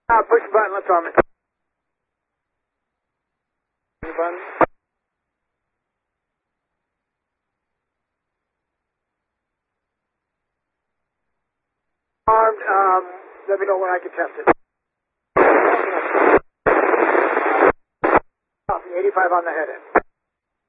Push the button, let's arm it. Push the button. Armed, let me know when I can test it. 85 on the head end.